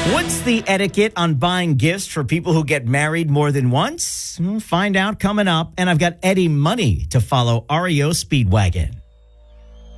What's the etiquette on buying gifts for people who get married more than once? Find out coming up. And I've got Eddie Money to follow REO Speedwagon.